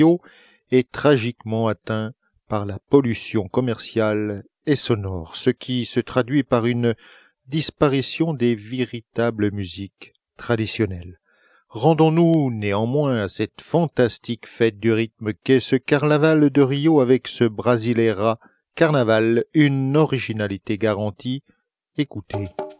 est tragiquement atteint par la pollution commerciale et sonore, ce qui se traduit par une disparition des véritables musiques traditionnelles. Rendons-nous néanmoins à cette fantastique fête du rythme qu'est ce carnaval de Rio avec ce Brasileira Carnaval, une originalité garantie. Écoutez.